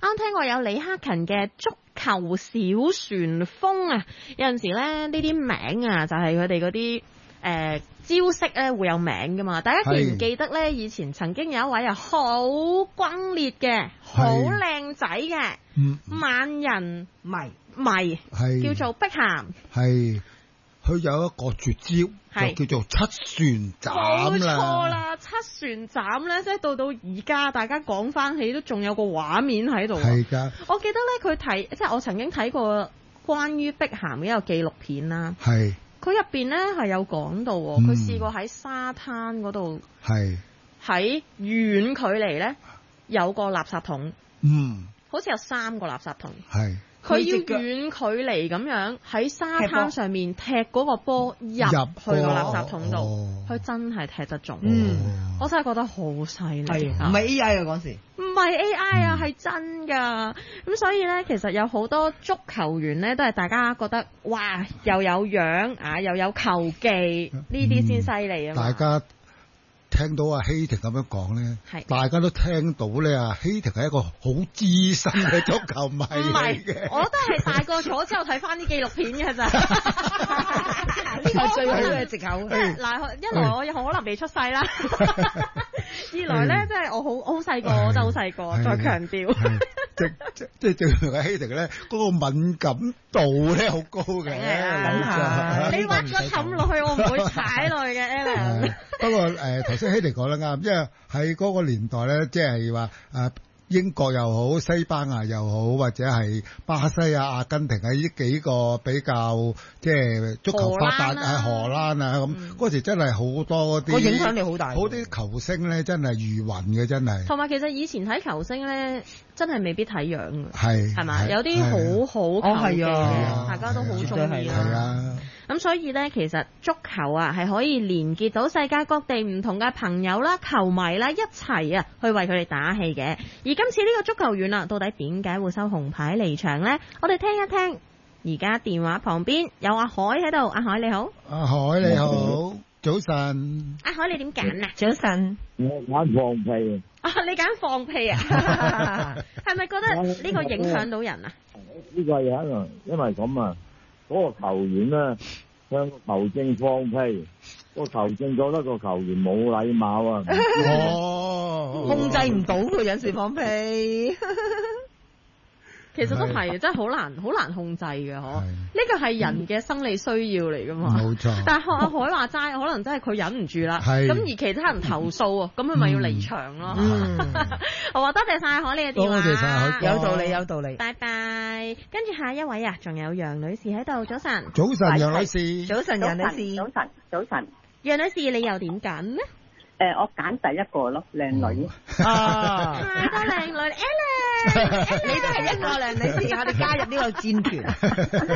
啱聽過有李克勤嘅足球小旋風啊，有陣時咧呢啲名啊就係佢哋嗰啲招式咧會有名噶嘛，大家記唔記得咧？以前曾經有一位好轟烈嘅、好靚仔嘅萬人迷，叫做碧咸。係， 佢有一個絕招，就叫做七旋斬啦。冇錯啦，七旋斬咧，即係到而家大家講翻起都仲有個畫面喺度。係㗎，我記得咧佢睇，即係我曾經睇過關於碧咸嘅一個紀錄片啦。係。佢入邊咧係有講到，佢試過喺沙灘嗰度，喺遠距離咧有個垃圾桶，好似有3個垃圾桶，佢要遠距離咁樣喺沙灘上面踢嗰個波入去個垃圾桶度，佢真係踢得中。我真係覺得好犀利。 唔係 AI 啊嗰時， 唔係 AI 啊，係真㗎。咁所以咧，其實有好多足球員咧，都係大家覺得哇，又有樣啊，又有球技，呢啲先犀利啊嘛。 大家聽到阿希婷咁樣講咧，大家都聽到咧啊，希婷係一個好資深嘅足球迷嚟嘅。 我都係大個咗之後睇翻啲紀錄片嘅咋。 呢個係最好嘅藉口。 嗱，一來我可能未出世啦，二來咧，即係我好細個，我真係好細個，再強調。 即係證明阿希婷咧嗰個敏感度咧好高嘅。 你挖個氹落去，我唔會踩落去嘅 Alan。 不過頭先希婷講得啱，因為喺嗰個年代咧，即係話英國又好，西班牙又好，或者係巴西啊、阿根廷啊呢幾個比較即係足球發達荷蘭啊咁，嗰時真係好多嗰啲，個影響力好大，好啲球星咧真係如雲嘅，真係。 同埋其實以前睇球星咧，真係未必睇樣嘅，係嘛？有啲好球技嘅，大家都好中意啦。咁所以咧，其實足球啊係可以連結到世界各地唔同嘅朋友啦、球迷啦一齊啊去為佢哋打氣嘅。而今次呢個足球員啊，到底點解會收紅牌離場呢？我哋聽一聽。而家電話旁邊有阿海喺度，阿海你好。 阿海你好，早晨。 阿海你點揀啊？ 早晨。 我揀放屁啊！你揀放屁啊？係咪覺得呢個影響到人啊？ 呢個係因為咁啊。嗰個球員咧向個球證放屁，個球證覺得個球員冇禮貌啊！ 控制唔到佢有時放屁。 其實都係，真係好難控制嘅，嗬。呢個係人嘅生理需要嚟噶嘛。冇錯。但係阿海話齋，可能真係佢忍唔住啦。咁而其他人投訴啊，咁佢咪要離場咯。好啊，多謝晒海你嘅電話。多謝晒海。 有道理，有道理。 拜拜。跟住下一位啊，仲有楊女士喺度，早晨。 早晨，楊女士。 早晨，楊女士。 早晨。 楊女士，你又點揀呢？ 我揀第一個咯，靚女。 太多靚女 Ellen 你都係一個靚女士，我哋加入呢個戰團。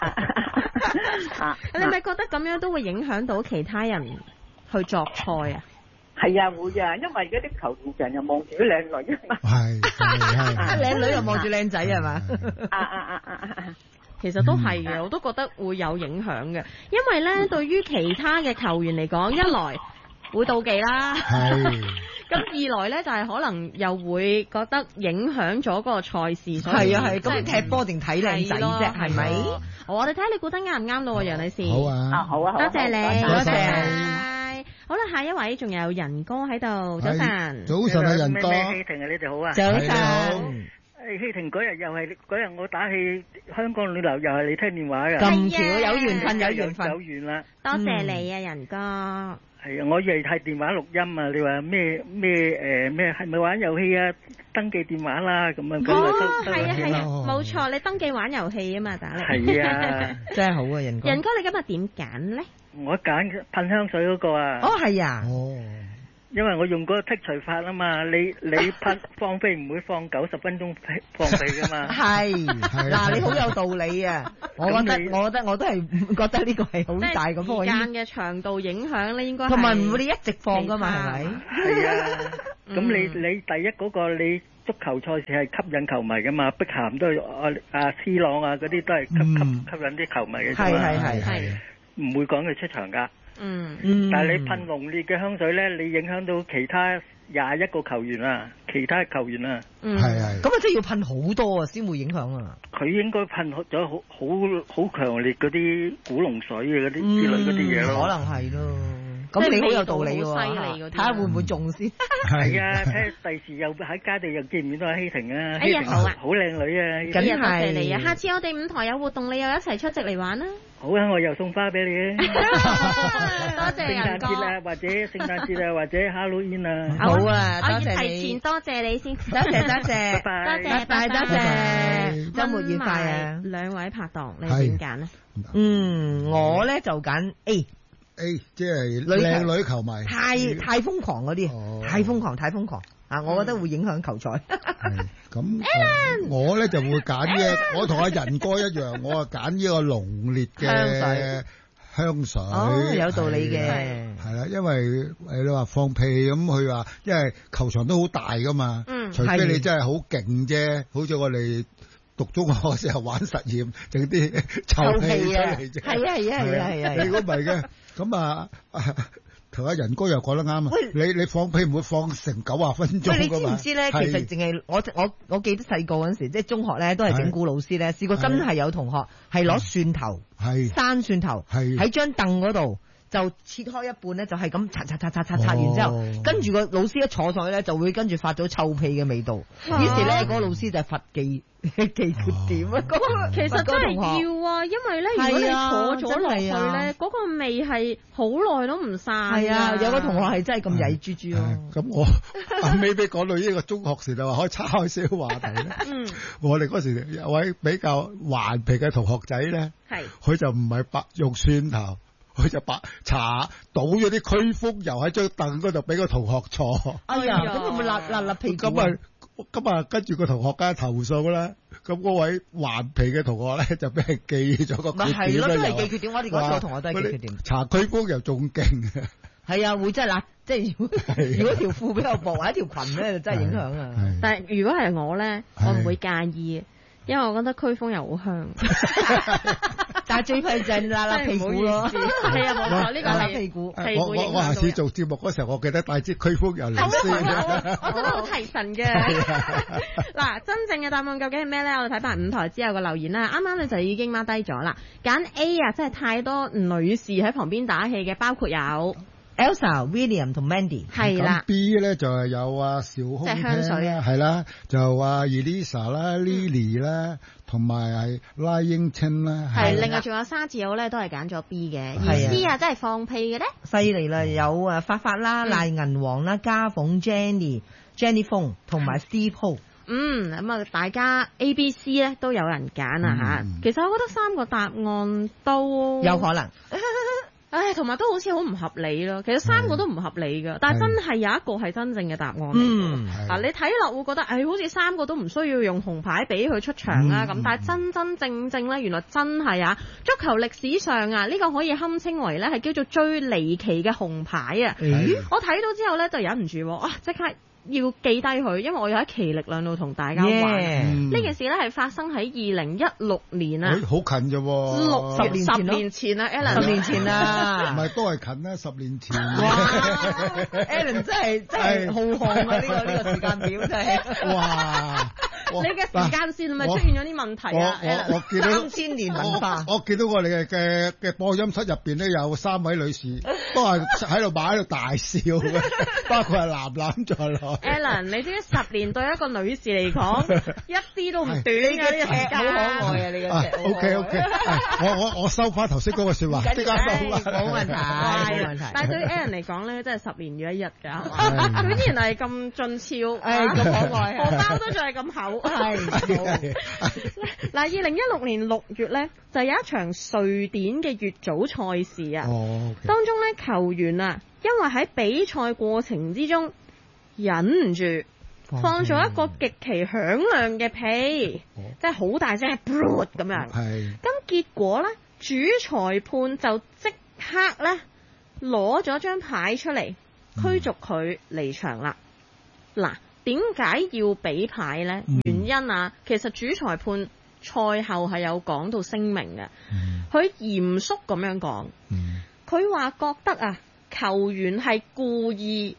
你咪覺得咁樣都會影響到其他人去作賽啊？ 係啊，會啊，因為嗰啲球員成日望住啲靚女啊嘛。 係。靚女又望住靚仔係嘛？ 其實都係嘅，我都覺得會有影響嘅，因為咧對於其他嘅球員嚟講，一來會妒忌啦，咁二來咧就係可能又會覺得影響咗個賽事。 係啊係，咁踢波定睇靚仔啫，係咪？ 好，我哋睇下你估得啱唔啱咯，楊女士。 好啊， 好啊， 多謝你， 多謝。 好啦，下一位仲有仁哥喺度，早晨。 早晨啊，仁哥。 希婷啊，你哋好啊。 早晨。 希婷嗰日又係嗰日我打去香港旅遊又係你聽電話㗎。 咁巧有緣分，有緣分。 有緣啦。 多謝你啊，仁哥。 係啊，我以為係電話錄音啊！你話咩係咪玩遊戲啊？登記電話啦咁啊！ 係啊，冇錯，你登記玩遊戲啊嘛，打嚟。 係啊， 真係好啊，仁哥。 仁哥，你今日點揀咧？ 我揀噴香水嗰個啊。 哦，係啊。 哦。 因為我用嗰個剔除法啊嘛，你噴放屁唔會放90分鐘放屁噶嘛。係， 嗱你好有道理啊！我覺得我都係覺得呢個係好大咁嘅。 時間嘅長度影響咧，應該同埋唔會你一直放噶嘛，係咪？ 係啊，咁你第一嗰個你足球賽事係吸引球迷噶嘛，碧咸都係阿 C 朗啊嗰啲都係吸引啲球迷嘅啫嘛。係，唔會講佢出場噶。但係你噴濃烈嘅香水咧，你影響到其他 21個球員啊，其他球員啊， 係咁啊，即係要噴好多啊，先會影響啊。 佢應該噴咗好強烈嗰啲古龍水嘅嗰啲之類嗰啲嘢咯， 可能係咯。咁你好有道理喎，睇下會唔會中先。 係啊，睇下第時又喺街地又見唔見到阿希婷啊？ 哎呀，好啊， 好靚女啊！ 咁多謝你啊！下次我哋5台有活動，你又一齊出席嚟玩啦。 好啊，我又送花俾你啊！ 多謝人哥。 聖誕節啊，或者聖誕節啊，或者 Halloween 啊。 好啊，多謝你。 我要提前多謝你先。 多謝， 拜拜， 拜拜，多謝。週末愉快啊！ 兩位拍檔，你點揀呢？ 我咧就揀 A。 即係靚女球迷， 太瘋狂嗰啲，太瘋狂啊！我覺得會影響球賽。 咁我咧就會揀呢，我同阿仁哥一樣，我啊揀呢個濃烈嘅香水。 有道理嘅。 係啦，因為你話放屁咁，佢話因為球場都好大噶嘛，除非你真係好勁啫，好似我哋讀中學嘅時候玩實驗，整啲臭屁出嚟啫。 係啊！ 你如果唔係嘅，咁啊，同阿仁哥又講得啱啊！你放屁唔會放成90分鐘㗎嘛？ 你知唔知咧？其實淨係我記得細個嗰陣時，即係中學咧，都係整蠱老師咧，試過真係有同學係攞蒜頭，生蒜頭喺張凳嗰度。就切開一半咧，就係咁擦完之後，跟住個老師一坐上去咧，就會跟住發咗臭屁嘅味道。於是咧，嗰個老師就罰記缺點啊！ 其實真係要啊，因為咧，如果你坐咗落去咧，嗰個味係好耐都唔散。 係啊，有個同學係真係咁曳豬豬咯。 咁我阿尾俾講到呢個中學時就話可以岔開少少話題咧。我哋嗰時有位比較頑皮嘅同學仔咧，佢就唔係用蒜頭。佢就把茶倒咗啲驅風油喺張凳嗰度俾個同學坐。 哎呀，咁會唔會辣屁股？ 咁啊，跟住個同學家投訴啦。咁嗰位頑皮嘅同學咧就俾人記咗個缺點。 係咯，都係記缺點。我哋嗰個同學都係記缺點。 茶驅風油仲勁。 係啊，會真係辣，即係如果條褲比較薄或者條裙咧，就真係影響啊。 但係如果係我咧，我唔會介意。因為我覺得驅風油好香， 但係最弊就係辣屁股咯。 係啊，冇錯，呢個係屁股。 我下次做節目嗰時候，我記得帶支驅風油嚟先。 我覺得好提神嘅。嗱，真正嘅答案究竟係咩咧？我哋睇翻5台之後嘅留言啦。啱啱你就已經 mark 低咗啦。揀 A 啊，真係太多女士喺旁邊打氣嘅，包括有 Elsa、William 同 Mandy 係啦。 B 咧就係有啊小空聽啦，係啦，就話 Elisa 啦、Lily 啦，同埋係拉英青啦。 係，另外仲有沙治奧咧，都係揀咗 B 嘅。而 C 啊，真係放屁嘅咧， 犀利啦！有啊發發啦、賴銀王啦、家鳳、Jenny 鳳同埋 Steve Ho。 咁啊，大家 A、B、C 咧都有人揀啊嚇。其實我覺得3個答案都有可能。 唉，同埋都好似好唔合理咯。其實3個都唔合理噶，但係真係有一個係真正嘅答案嚟嘅。嗱，你睇落會覺得，好似3個都唔需要用紅牌俾佢出場啊咁。但係真真正正咧，原來真係啊，足球歷史上啊，呢個可以堪稱為咧係叫做最離奇嘅紅牌啊！我睇到之後咧就忍唔住，即刻要記低佢，因為我要喺奇力量度同大家玩。呢件事咧係發生喺2016年啊， 好近啫喎 ，10年前啊 Alan 10年前啊， 唔係都係近啦，10年前。 哇 Alan 真係浩瀚啊！呢個時間表真係， 哇！ 你嘅時間線係咪出現咗啲問題啊？ 我見到 3000年文化， 我見到我哋嘅播音室入邊咧有3位女士，都係喺度喺度大笑嘅，包括係男在內。 Alan， 你知10年對一個女士嚟講，一啲都唔短嘅呢個時間，好可愛啊！你嘅 OK， 我收翻頭先嗰個説話，即刻收冇問題，冇問題。 但係對於 Alan 嚟講咧，真係10年如一日㗎，佢依然係咁俊俏，咁可愛，荷包都仲係咁厚。係嗱，2016年6月咧，就有一場瑞典嘅乙組賽事啊，當中咧球員啊，因為喺比賽過程之中忍唔住放咗一個極其響亮嘅屁，即係好大聲咁樣。咁結果咧，主裁判就即刻咧攞咗張牌出嚟驅逐佢離場啦。嗱，點解要俾牌呢？原因啊，其實主裁判賽後係有講到聲明嘅，佢嚴肅咁樣講，佢話覺得啊，球員係故意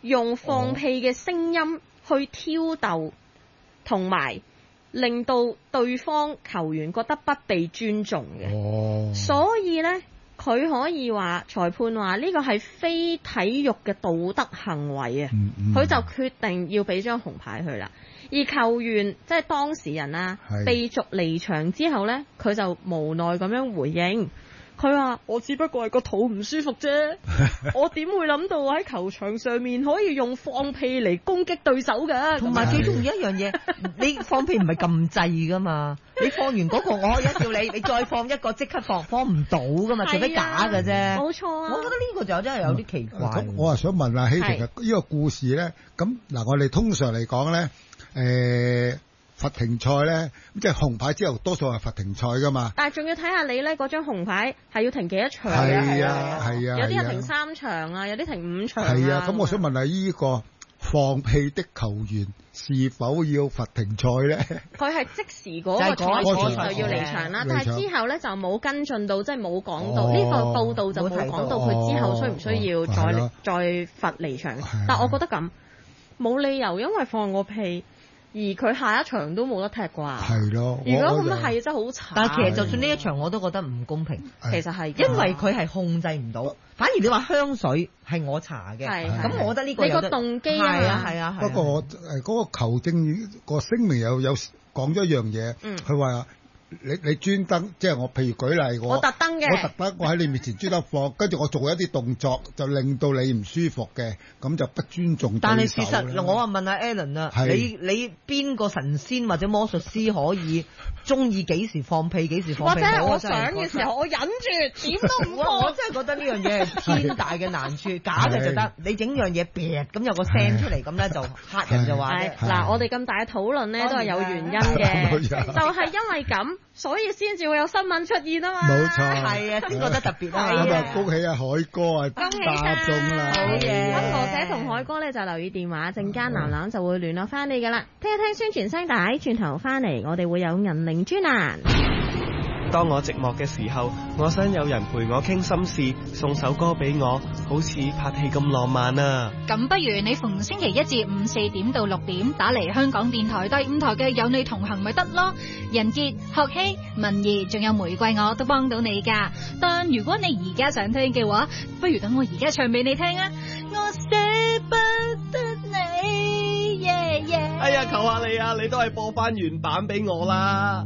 用放屁嘅聲音去挑逗，同埋令到對方球員覺得不被尊重嘅。所以呢，佢可以話裁判話呢個係非體育嘅道德行為啊，佢就決定要俾張紅牌佢啦。而球員即係當事人啊，被逐離場之後呢，佢就無奈咁樣回應，佢話：我只不過係個肚唔舒服啫，我點會諗到喺球場上面可以用放屁嚟攻擊對手㗎？ 同埋最重要一樣嘢，你放屁唔係撳掣㗎嘛，你放完嗰個我可以一叫你再放一個即刻放唔到㗎嘛，除非假㗎啫。冇錯啊！我覺得呢個就真係有啲奇怪。 咁我係想問下希婷呢個故事咧，咁嗱我哋通常嚟講咧。罰停賽咧，即係紅牌之後多數係罰停賽噶嘛。但係仲要睇下你咧嗰張紅牌係要停幾多場嘅？係啊，有啲係停3場啊，有啲停5場啊。係啊，咁我想問下呢個放屁的球員是否要罰停賽咧？佢係即時嗰個賽事就要離場啦，但係之後咧就冇跟進到，即係冇講到呢個報道就冇講到佢之後需唔需要再罰離場。但我覺得咁冇理由，因為放個屁。而佢下一場都冇得踢啩？係咯，如果咁樣係真係好慘。但係其實就算呢一場我都覺得唔公平。其實係因為佢係控制唔到，反而你話香水係我搽嘅，咁我覺得呢個你個動機啊，不過嗰個球證個聲明有講咗一樣嘢，佢話。你專登，即係我譬如舉例，我特登我喺你面前專登放，跟住我做一啲動作，就令到你唔舒服嘅，咁就不尊重對手。但係事實，我話問下 Alan 啊，你邊個神仙或者魔術師可以中意幾時放屁幾時放屁？或者我想嘅時候，我忍住點都唔放。我真係覺得呢樣嘢係天大嘅難處，假嘅就得，你整樣嘢撇咁有個聲出嚟，咁咧就嚇人就話咧。嗱，我哋咁大嘅討論咧都係有原因嘅，就係因為咁。所以先至會有新聞出現啊嘛，冇錯，係啊，先覺得特別啊。咁啊，恭喜阿海哥啊，恭喜答中啦，好嘢！咁羅姐同海哥咧就留意電話，陣間藍藍就會聯絡翻你噶啦。聽一聽宣傳聲帶，轉頭翻嚟，我哋會有銀鈴專欄。當我寂寞嘅時候，我想有人陪我傾心事，送首歌俾我，好似拍戲咁浪漫啊！咁不如你逢星期一至五4點到6點打嚟香港電台第5台嘅有你同行咪得咯。人傑、學希、文儀仲有玫瑰我都幫到你噶。但如果你而家想聽嘅話，不如等我而家唱俾你聽啊！我捨不得你，耶耶！哎呀，求下你啊，你都係播翻原版俾我啦！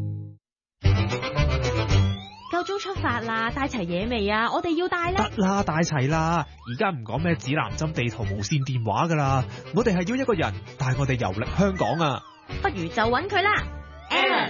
夠鐘出發啦，帶齊嘢未啊？我哋要帶咧。得啦，帶齊啦。而家唔講咩指南針、地圖、無線電話噶啦，我哋係要一個人帶我哋遊歷香港啊！不如就揾佢啦。